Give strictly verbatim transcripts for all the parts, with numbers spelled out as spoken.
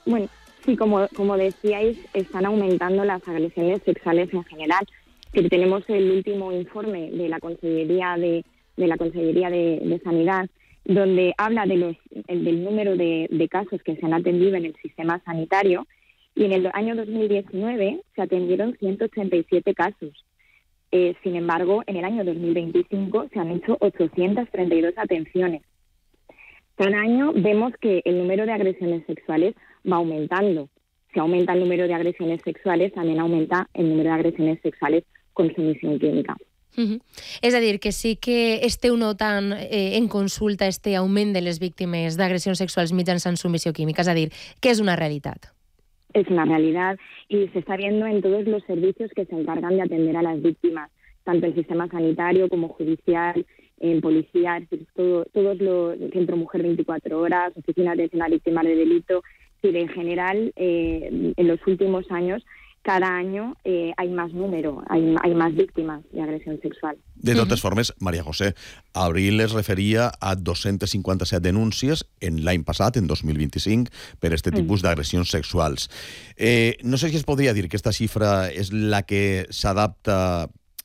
Bueno, sí, como, como decíais, están aumentando las agresiones sexuales en general. Que tenemos el último informe de la Consellería de, de la Consellería de, de Sanidad, donde habla de los, el, del número de, de casos que se han atendido en el sistema sanitario, y en el año dos mil diecinueve se atendieron ciento ochenta y siete casos. Eh, sin embargo, en el año dos mil veinticinco se han hecho ochocientas treinta y dos atenciones. Cada año vemos que el número de agresiones sexuales va aumentando. Si aumenta el número de agresiones sexuales, también aumenta el número de agresiones sexuales con sumisión química. Uh-huh. És a dir, que sí que esteu notant eh, en consulta este augment de les víctimes d'agressions sexuals mitjançant submissió química, és a dir, que és una realitat. Es una realidad y se está viendo en todos los servicios que se encargan de atender a las víctimas, tanto el sistema sanitario como judicial, en policía, todo, todos los Centro Mujer veinticuatro horas, Oficina de Atención a Víctimas de Delito. Sí, en general, eh, en los últimos años, cada año eh, hay más número, hay, hay más víctimas de agresión sexual. De totes formes, Maria José, Abril es referia a dos-cents cinquanta-set denúncies en l'any passat, en dos mil vint-i-cinc, per aquest tipus d'agressions sexuals. Eh, no sé si es podria dir que aquesta xifra és la que s'adapta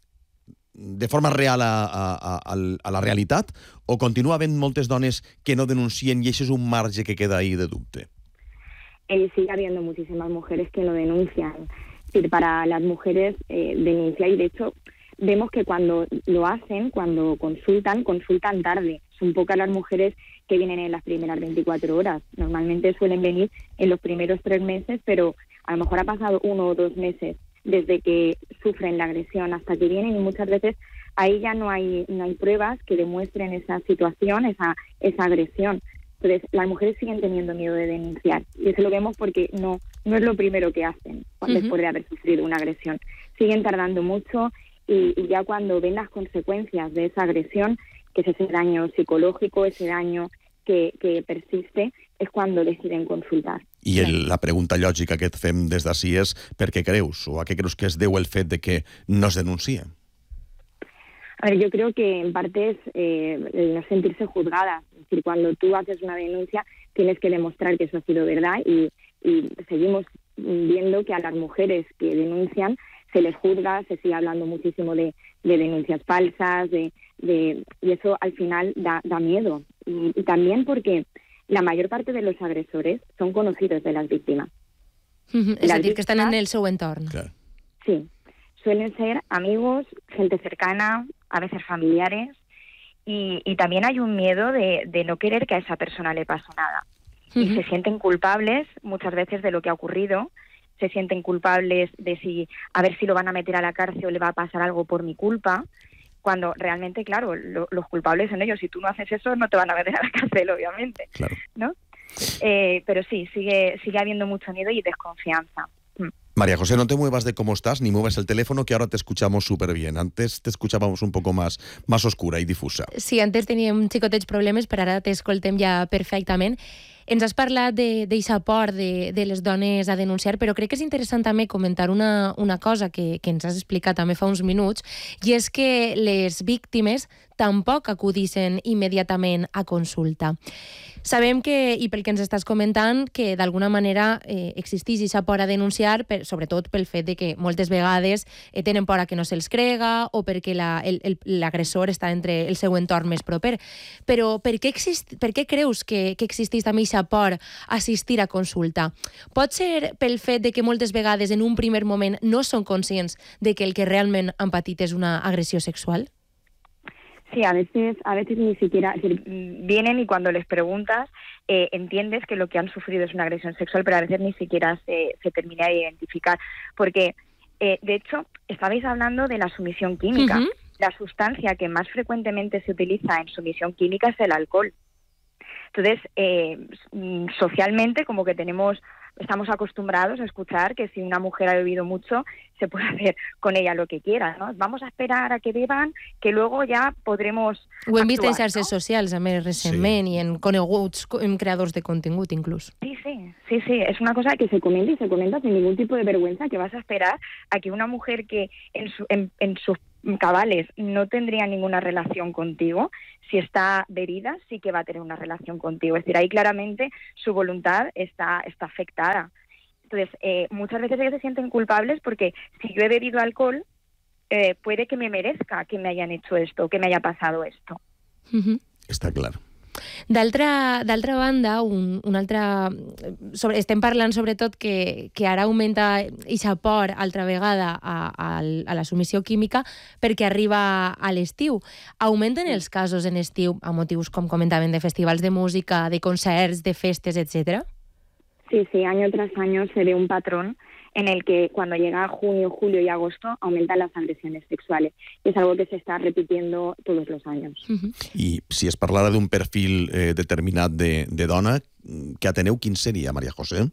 de forma real a, a, a, a la realitat, o continua havent moltes dones que no denuncien i això és un marge que queda ahí de dubte? Eh, sigue habiendo muchísimas mujeres que no denuncian. Es decir, para las mujeres eh, denunciar, y de hecho vemos que cuando lo hacen, cuando consultan, consultan tarde. Son pocas las mujeres que vienen en las primeras veinticuatro horas. Normalmente suelen venir en los primeros tres meses, pero a lo mejor ha pasado uno o dos meses desde que sufren la agresión hasta que vienen, y muchas veces ahí ya no hay, no hay pruebas que demuestren esa situación, esa, esa agresión. Entonces, las mujeres siguen teniendo miedo de denunciar, y eso lo vemos porque no, no es lo primero que hacen cuando, uh-huh. después de haber sufrido una agresión. Siguen tardando mucho, y, y ya cuando ven las consecuencias de esa agresión, que es ese daño psicológico, ese daño que, que persiste, es cuando deciden consultar. I el, la pregunta lògica que et fem des d'ací és per què creus, o a què creus que es deu el fet de que no es denuncia? A ver, yo creo que en parte es eh, el no sentirse juzgada. Es decir, cuando tú haces una denuncia, tienes que demostrar que eso ha sido verdad, y, y seguimos viendo que a las mujeres que denuncian se les juzga, se sigue hablando muchísimo de, de denuncias falsas, de, de, y eso al final da, da miedo. Y, y también porque la mayor parte de los agresores son conocidos de las víctimas. Uh-huh. És a dir, que estan en el seu entorn. Clar. Sí, suelen ser amigos, gente cercana, a veces familiares, y, y también hay un miedo de, de no querer que a esa persona le pase nada. Uh-huh. Y se sienten culpables muchas veces de lo que ha ocurrido, se sienten culpables de si a ver si lo van a meter a la cárcel o le va a pasar algo por mi culpa, cuando realmente, claro, lo, los culpables son ellos. Si tú no haces eso, no te van a meter a la cárcel, obviamente. Claro. ¿No? Eh, pero sí, sigue, sigue habiendo mucho miedo y desconfianza. María José, no te muevas de cómo estás, ni muevas el teléfono, que ahora te escuchamos súper bien. Antes te escuchábamos un poco más, más oscura i difusa. Sí, antes teníem xicotets problemes, però ara t'escoltem ja perfectament. Ens has parlat d'aquest por de, de les dones a denunciar, però crec que és interessant també comentar una, una cosa que, que ens has explicat també fa uns minuts, i és que les víctimes tampoc acudixen immediatament a consulta. Sabem que, i pel que ens estàs comentant, que d'alguna manera eh, existeix aquesta por a denunciar, per, sobretot pel fet de que moltes vegades eh, tenen por a que no se'ls crega, o perquè l'agressor està entre el seu entorn més proper. Però per què, exist, per què creus que, que existeix també aquesta por a assistir a consulta? Pot ser pel fet de que moltes vegades en un primer moment no són conscients de que el que realment han patit és una agressió sexual? Sí, a veces, a veces ni siquiera, es decir, vienen y cuando les preguntas eh, entiendes que lo que han sufrido es una agresión sexual, pero a veces ni siquiera se, se termina de identificar. Porque, eh, de hecho, estabais hablando de la sumisión química. Uh-huh. La sustancia que más frecuentemente se utiliza en sumisión química es el alcohol. Entonces, eh, socialmente, como que tenemos... Estamos acostumbrados a escuchar que si una mujer ha bebido mucho, se puede hacer con ella lo que quiera, ¿no? Vamos a esperar a que beban, que luego ja podremos Ho hem vist en actuar, xarxes ¿no? socials, a més, recentment, sí. I en coneguts en creadors de contingut, inclús. Sí, sí, sí, sí, es una cosa que se comenta y se comenta sin ningún tipo de vergüenza, que vas a esperar a que una mujer que en, su, en, en sus cabales, no tendría ninguna relación contigo. Si está bebida, sí que va a tener una relación contigo. Es decir, ahí claramente su voluntad está, está afectada. Entonces, eh, muchas veces ellos se sienten culpables porque si yo he bebido alcohol, eh, puede que me merezca que me hayan hecho esto, que me haya pasado esto. Uh-huh. Està clar. D'altra d'altra banda, un, un altre... Sobre, estem parlant sobretot que, que ara augmenta aquesta por altra vegada a, a, a la submissió química perquè arriba a l'estiu. Augmenten els casos en estiu a motius, com comentaven, de festivals de música, de concerts, de festes, etcètera? Sí, sí, año tras año se ve un patrón en el que cuando llega junio, julio y agosto aumentan las agresiones sexuales. Y es algo que se está repitiendo todos los años. Uh-huh. I si es parlara d'un perfil eh, determinat de, de dona, que ateneu, quin seria, María José?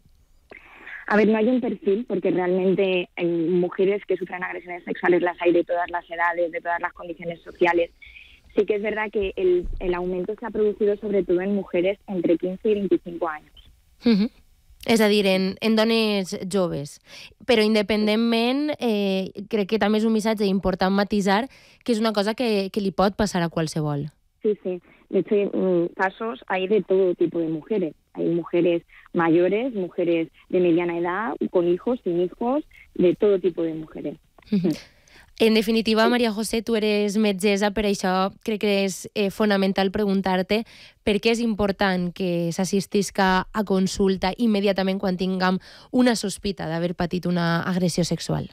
A ver, no hay un perfil, porque realmente hay mujeres que sufren agresiones sexuales, las hay de todas las edades, de todas las condiciones sociales. Sí que es verdad que el, el aumento se ha producido sobre todo en mujeres entre quince y veinticinco años. Uh-huh. És a dir, en, en dones joves. Però independentment, eh, crec que també és un missatge important matisar que és una cosa que, que li pot passar a qualsevol. Sí, sí. De hecho, hay casos hay de todo tipo de mujeres. Hay mujeres mayores, mujeres de mediana edad, con hijos, sin hijos, de todo tipo de mujeres. Uh-huh. En definitiva, María José, tu eres metgessa, per això crec que és eh, fonamental preguntar-te per què és important que s'assistisca a consulta immediatament quan tinguem una sospita d'haver patit una agressió sexual.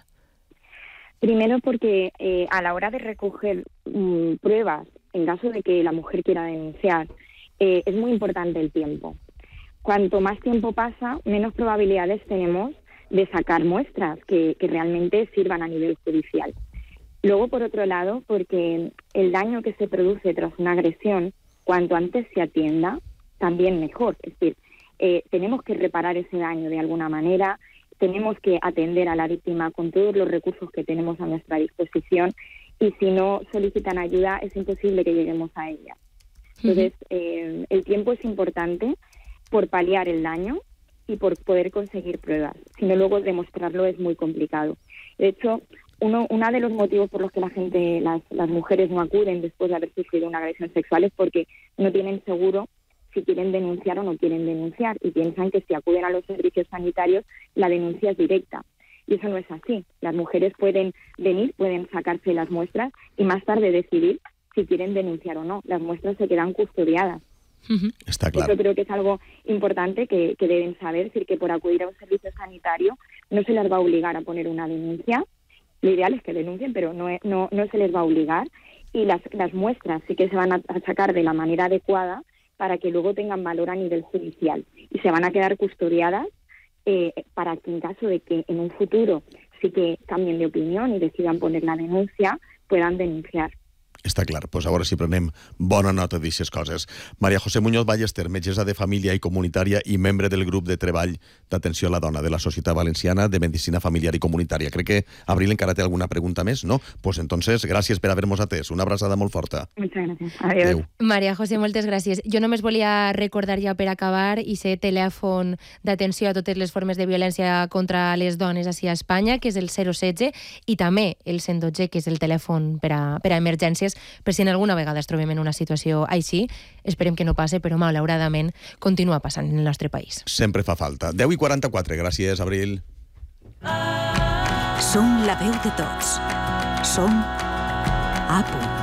Primero porque eh, a la hora de recoger mmm, pruebas, en caso de que la mujer quiera denunciar, eh, es muy importante el tiempo. Cuanto más tiempo pasa, menos probabilidades tenemos de sacar muestras que, que realmente sirvan a nivel judicial. Luego, por otro lado, porque el daño que se produce tras una agresión, cuanto antes se atienda, también mejor. Es decir, eh, tenemos que reparar ese daño de alguna manera, tenemos que atender a la víctima con todos los recursos que tenemos a nuestra disposición y si no solicitan ayuda es imposible que lleguemos a ella. Entonces, eh, el tiempo es importante por paliar el daño y por poder conseguir pruebas. Si no, luego demostrarlo es muy complicado. De hecho, uno, uno de los motivos por los que la gente, las, las mujeres no acuden después de haber sufrido una agresión sexual es porque no tienen seguro si quieren denunciar o no quieren denunciar y piensan que si acuden a los servicios sanitarios la denuncia es directa. Y eso no es así. Las mujeres pueden venir, pueden sacarse las muestras y más tarde decidir si quieren denunciar o no. Las muestras se quedan custodiadas. Uh-huh. Està clar. Eso creo que es algo importante que, que deben saber, es decir, que por acudir a un servicio sanitario no se les va a obligar a poner una denuncia. Lo ideal es que denuncien, pero no, no, no se les va a obligar. Y las, las muestras sí que se van a, a sacar de la manera adecuada para que luego tengan valor a nivel judicial. Y se van a quedar custodiadas eh, para que en caso de que en un futuro sí que cambien de opinión y decidan poner la denuncia, puedan denunciar. Està clar, doncs a veure si prenem bona nota d'aixes coses. María José Muñoz Ballester, metgessa de família i comunitària i membre del grup de treball d'atenció a la dona de la Societat Valenciana de Medicina Familiar i Comunitària. Crec que Abril encara té alguna pregunta més, no? Pues entonces, gràcies per haver-nos atès. Una abraçada molt forta. Muchas gracias. Adiós. Adéu. María José, moltes gràcies. Jo només volia recordar ja per acabar i ser telèfon d'atenció a totes les formes de violència contra les dones ací a Espanya, que és el zero setze, i també el cent dotze, que és el telèfon per a, per a emergències, per si en alguna vegada es trobem en una situació així. Esperem que no passe, però malauradament continua passant en el nostre país. Sempre fa falta. deu i quaranta-quatre, gràcies, Abril. Som la veu de tots. Som A punt.